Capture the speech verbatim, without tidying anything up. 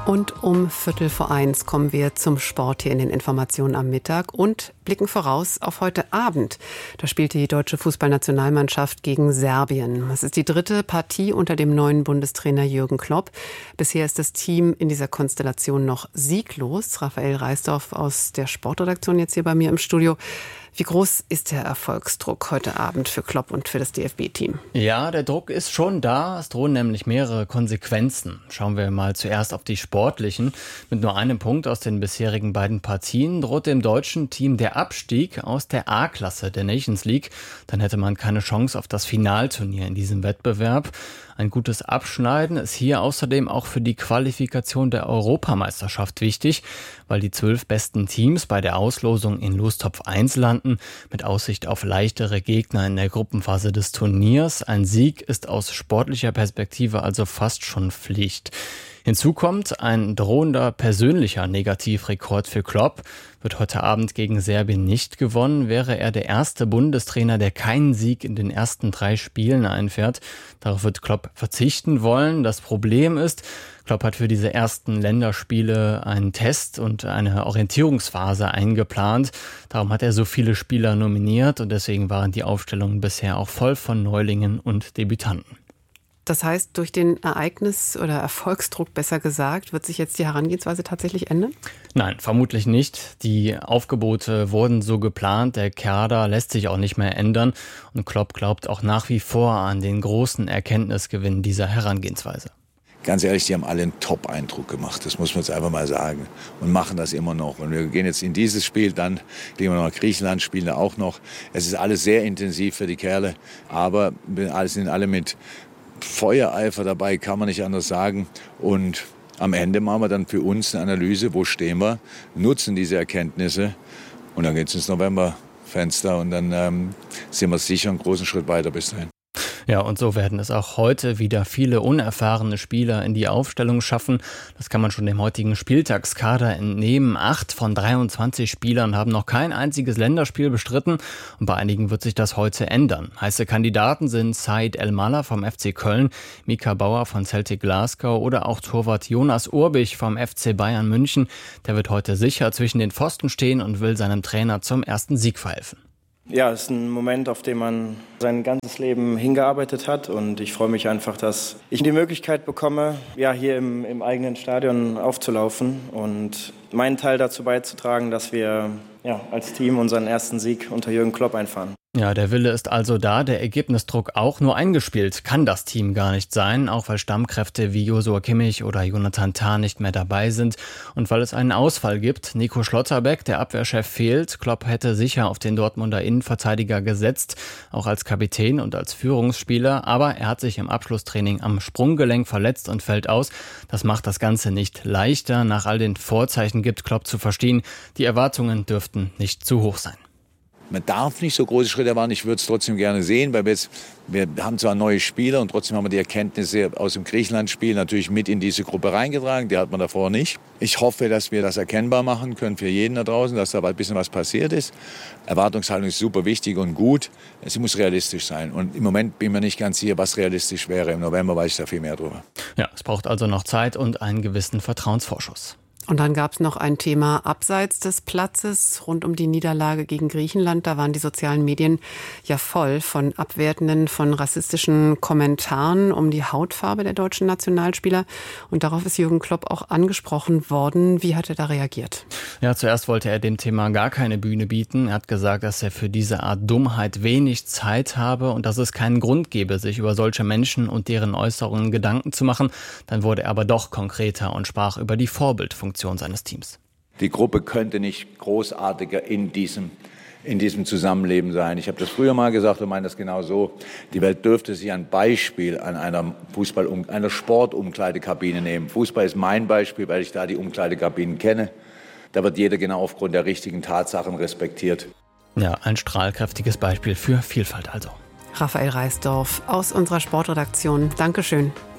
Und um Viertel vor eins kommen wir zum Sport hier in den Informationen am Mittag und blicken voraus auf heute Abend. Da spielt die deutsche Fußballnationalmannschaft gegen Serbien. Es ist die dritte Partie unter dem neuen Bundestrainer Jürgen Klopp. Bisher ist das Team in dieser Konstellation noch sieglos. Raphael Reisdorf aus der Sportredaktion jetzt hier bei mir im Studio. Wie groß ist der Erfolgsdruck heute Abend für Klopp und für das D F B-Team? Ja, der Druck ist schon da. Es drohen nämlich mehrere Konsequenzen. Schauen wir mal zuerst auf die sportlichen. Mit nur einem Punkt aus den bisherigen beiden Partien droht dem deutschen Team der Abstieg aus der A-Klasse der Nations League. Dann hätte man keine Chance auf das Finalturnier in diesem Wettbewerb. Ein gutes Abschneiden ist hier außerdem auch für die Qualifikation der Europameisterschaft wichtig, weil die zwölf besten Teams bei der Auslosung in Lostopf eins landen, mit Aussicht auf leichtere Gegner in der Gruppenphase des Turniers. Ein Sieg ist aus sportlicher Perspektive also fast schon Pflicht. Hinzu kommt ein drohender persönlicher Negativrekord für Klopp. Wird heute Abend gegen Serbien nicht gewonnen, wäre er der erste Bundestrainer, der keinen Sieg in den ersten drei Spielen einfährt. Darauf wird Klopp verzichten wollen. Das Problem ist, Klopp hat für diese ersten Länderspiele einen Test und eine Orientierungsphase eingeplant. Darum hat er so viele Spieler nominiert und deswegen waren die Aufstellungen bisher auch voll von Neulingen und Debütanten. Das heißt, durch den Ereignis- oder Erfolgsdruck, besser gesagt, wird sich jetzt die Herangehensweise tatsächlich ändern? Nein, vermutlich nicht. Die Aufgebote wurden so geplant. Der Kader lässt sich auch nicht mehr ändern. Und Klopp glaubt auch nach wie vor an den großen Erkenntnisgewinn dieser Herangehensweise. Ganz ehrlich, die haben alle einen Top-Eindruck gemacht, das muss man jetzt einfach mal sagen. Und machen das immer noch. Und wir gehen jetzt in dieses Spiel, dann gehen wir noch nach Griechenland, spielen da auch noch. Es ist alles sehr intensiv für die Kerle, aber wir sind alle mit Feuereifer dabei, kann man nicht anders sagen. Und am Ende machen wir dann für uns eine Analyse, wo stehen wir, nutzen diese Erkenntnisse und dann geht es ins Novemberfenster und dann ähm, sind wir sicher einen großen Schritt weiter bis dahin. Ja, und so werden es auch heute wieder viele unerfahrene Spieler in die Aufstellung schaffen. Das kann man schon dem heutigen Spieltagskader entnehmen. Acht von dreiundzwanzig Spielern haben noch kein einziges Länderspiel bestritten. Und bei einigen wird sich das heute ändern. Heiße Kandidaten sind Said El-Mallah vom F C Köln, Mika Bauer von Celtic Glasgow oder auch Torwart Jonas Urbich vom F C Bayern München. Der wird heute sicher zwischen den Pfosten stehen und will seinem Trainer zum ersten Sieg verhelfen. Ja, es ist ein Moment, auf den man sein ganzes Leben hingearbeitet hat und ich freue mich einfach, dass ich die Möglichkeit bekomme, ja, hier im, im eigenen Stadion aufzulaufen und meinen Teil dazu beizutragen, dass wir ja, als Team unseren ersten Sieg unter Jürgen Klopp einfahren. Ja, der Wille ist also da, der Ergebnisdruck auch. Nur eingespielt kann das Team gar nicht sein, auch weil Stammkräfte wie Joshua Kimmich oder Jonathan Tah nicht mehr dabei sind und weil es einen Ausfall gibt. Nico Schlotterbeck, der Abwehrchef, fehlt. Klopp hätte sicher auf den Dortmunder Innenverteidiger gesetzt, auch als Kapitän und als Führungsspieler, aber er hat sich im Abschlusstraining am Sprunggelenk verletzt und fällt aus. Das macht das Ganze nicht leichter. Nach all den Vorzeichen gibt Klopp zu verstehen, die Erwartungen dürften nicht zu hoch sein. Man darf nicht so große Schritte erwarten. Ich würde es trotzdem gerne sehen, weil wir, jetzt, wir haben zwar neue Spieler und trotzdem haben wir die Erkenntnisse aus dem Griechenland-Spiel natürlich mit in diese Gruppe reingetragen. Die hat man davor nicht. Ich hoffe, dass wir das erkennbar machen können für jeden da draußen, dass da ein bisschen was passiert ist. Erwartungshaltung ist super wichtig und gut. Sie muss realistisch sein. Und im Moment bin ich mir nicht ganz sicher, was realistisch wäre. Im November weiß ich da viel mehr drüber. Ja, es braucht also noch Zeit und einen gewissen Vertrauensvorschuss. Und dann gab es noch ein Thema abseits des Platzes rund um die Niederlage gegen Griechenland. Da waren die sozialen Medien ja voll von abwertenden, von rassistischen Kommentaren um die Hautfarbe der deutschen Nationalspieler. Und darauf ist Jürgen Klopp auch angesprochen worden. Wie hat er da reagiert? Ja, zuerst wollte er dem Thema gar keine Bühne bieten. Er hat gesagt, dass er für diese Art Dummheit wenig Zeit habe und dass es keinen Grund gebe, sich über solche Menschen und deren Äußerungen Gedanken zu machen. Dann wurde er aber doch konkreter und sprach über die Vorbildfunktion seines Teams. Die Gruppe könnte nicht großartiger in diesem, in diesem Zusammenleben sein. Ich habe das früher mal gesagt und meine das genau so. Die Welt dürfte sich ein Beispiel an einer Fußball, einer Sportumkleidekabine nehmen. Fußball ist mein Beispiel, weil ich da die Umkleidekabinen kenne. Da wird jeder genau aufgrund der richtigen Tatsachen respektiert. Ja, ein strahlkräftiges Beispiel für Vielfalt also. Raphael Reisdorf aus unserer Sportredaktion. Dankeschön.